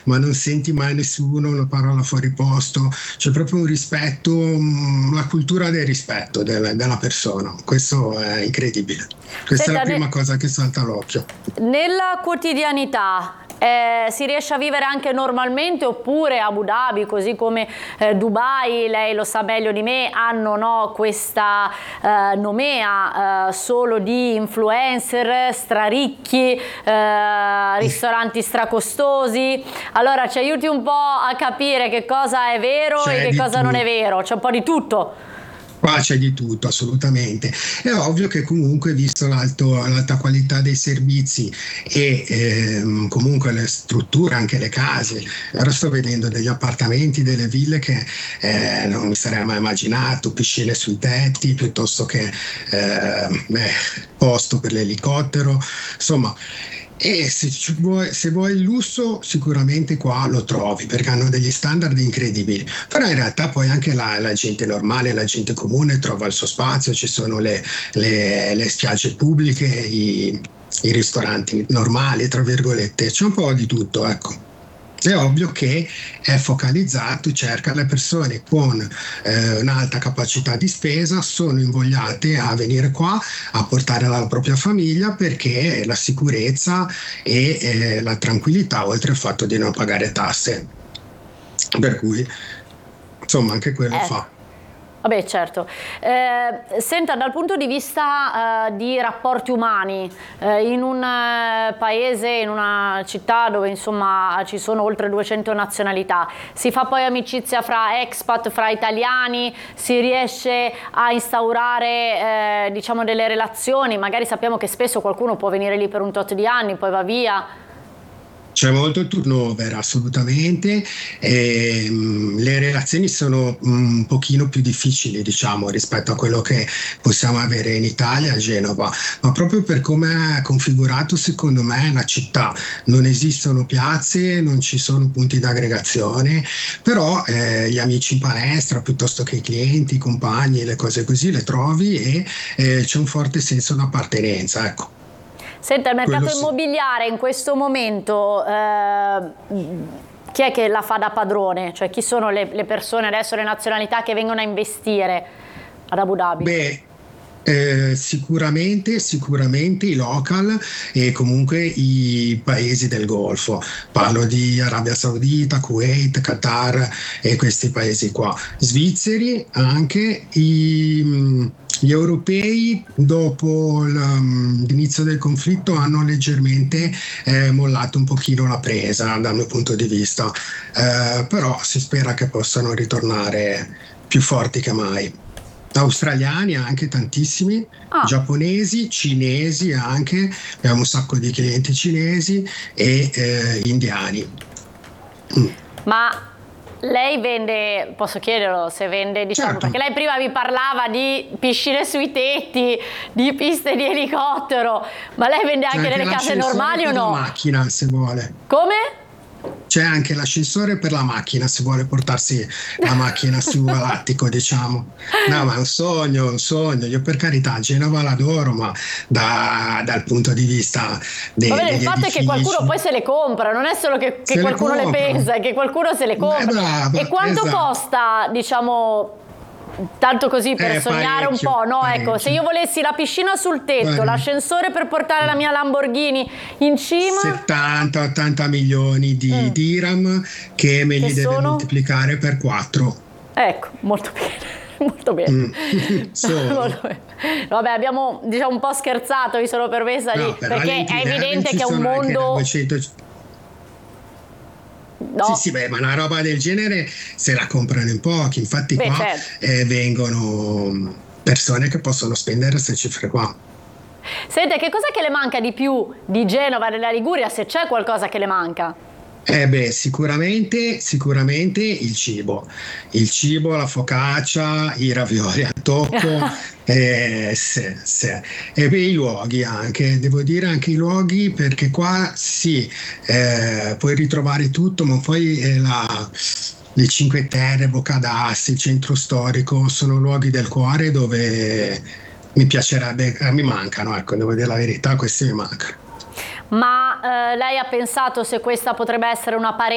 ma non senti mai nessuno, una parola fuori posto, c'è proprio un rispetto, la cultura del rispetto della persona. Questo è incredibile. Questa è la prima cosa che salta all'occhio. Nella quotidianità si riesce a vivere anche normalmente, oppure Abu Dhabi, così come Dubai, lei lo sa meglio di me, hanno questa nomea solo di influencer straricchi, ristoranti stracostosi? Allora ci aiuti un po' a capire che cosa è vero e che cosa non è vero. C'è un po' di tutto. Qua c'è di tutto, assolutamente. È ovvio che comunque, visto l'alta qualità dei servizi e comunque le strutture, anche le case, ora sto vedendo degli appartamenti, delle ville che non mi sarei mai immaginato, piscine sui tetti, piuttosto che posto per l'elicottero, insomma. E se vuoi il lusso, sicuramente qua lo trovi, perché hanno degli standard incredibili, però in realtà poi anche la gente normale, la gente comune trova il suo spazio, ci sono le spiagge pubbliche, i ristoranti normali, tra virgolette, c'è un po' di tutto, ecco. È ovvio che è focalizzato, cerca le persone con un'alta capacità di spesa, sono invogliate a venire qua a portare la propria famiglia, perché la sicurezza e la tranquillità, oltre al fatto di non pagare tasse. Per cui, insomma, anche quello fa. Vabbè, certo. Senta, dal punto di vista di rapporti umani, in un paese, in una città dove insomma ci sono oltre 200 nazionalità, si fa poi amicizia fra expat, fra italiani, si riesce a instaurare diciamo delle relazioni? Magari sappiamo che spesso qualcuno può venire lì per un tot di anni, poi va via. C'è molto turnover, assolutamente. Le relazioni sono un pochino più difficili, diciamo, rispetto a quello che possiamo avere in Italia, a Genova, ma proprio per come è configurato, secondo me, la città. Non esistono piazze, non ci sono punti d'aggregazione, però gli amici in palestra, piuttosto che i clienti, i compagni, le cose così, le trovi e c'è un forte senso di appartenenza, ecco. Senta, il mercato immobiliare in questo momento, chi è che la fa da padrone? Cioè, chi sono le persone adesso, le nazionalità che vengono a investire ad Abu Dhabi? Beh, sicuramente i local e comunque i paesi del Golfo. Parlo di Arabia Saudita, Kuwait, Qatar e questi paesi qua. Svizzeri, anche gli europei dopo l'inizio del conflitto hanno leggermente mollato un pochino la presa dal mio punto di vista, però si spera che possano ritornare più forti che mai. Australiani anche tantissimi, giapponesi, cinesi anche, abbiamo un sacco di clienti cinesi e indiani. Ma lei vende, posso chiederlo se vende, diciamo, certo, perché lei prima mi parlava di piscine sui tetti, di piste di elicottero, ma lei vende anche nelle case normali o no? La macchina, se vuole. Come? C'è anche l'ascensore per la macchina, se vuole portarsi la macchina sull'attico, diciamo. No, ma è un sogno. Io per carità Genova l'adoro, ma dal punto di vista degli il fatto edifici, è che qualcuno poi se le compra, non è solo che qualcuno le pensa, è che qualcuno se le compra. Brava, e quanto costa, diciamo, tanto così per sognare un po', no? Ecco, se io volessi la piscina sul tetto, l'ascensore per portare la mia Lamborghini in cima, 70-80 milioni di dirham che me li deve moltiplicare per 4. Ecco, molto bene. Molto bene. Molto bene. Vabbè, abbiamo diciamo un po' scherzato, mi sono permessa perché è evidente che è un mondo. No. Sì, beh, ma una roba del genere se la comprano in pochi, infatti qua certo, vengono persone che possono spendere queste cifre qua. Senta, che cosa che le manca di più di Genova, della Liguria, se c'è qualcosa che le manca? Sicuramente il cibo, la focaccia, i ravioli al tocco, e i luoghi anche, devo dire anche i luoghi, perché qua sì, puoi ritrovare tutto, ma poi le Cinque Terre, Bocca d'Asti, il centro storico sono luoghi del cuore dove mi piacerebbe, mi mancano, ecco, devo dire la verità, questi mi mancano. Ma lei ha pensato se questa potrebbe essere una parentesi